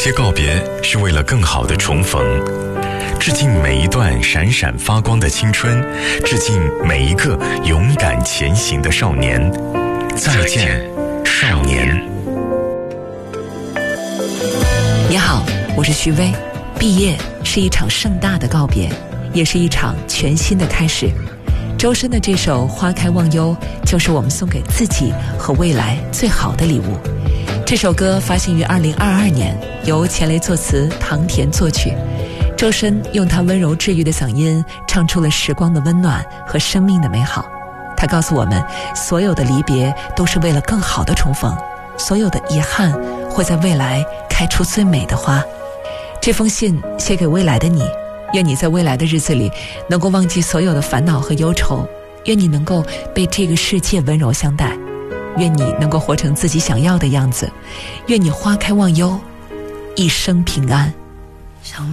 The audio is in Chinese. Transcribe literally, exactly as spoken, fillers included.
些告别是为了更好的重逢。致敬每一段闪闪发光的青春，致敬每一个勇敢前行的少年。再见，少年。 你好，我是徐薇。毕业是一场盛大的告别，也是一场全新的开始。周深的这首《花开忘忧》就是我们送给自己和未来最好的礼物。这首歌发行于二零二二年，由钱雷作词，唐田作曲。周深用他温柔治愈的嗓音唱出了时光的温暖和生命的美好。他告诉我们，所有的离别都是为了更好的重逢，所有的遗憾会在未来开出最美的花。这封信写给未来的你，愿你在未来的日子里能够忘记所有的烦恼和忧愁，愿你能够被这个世界温柔相待，愿你能够活成自己想要的样子，愿你花开忘忧，一生平安。 想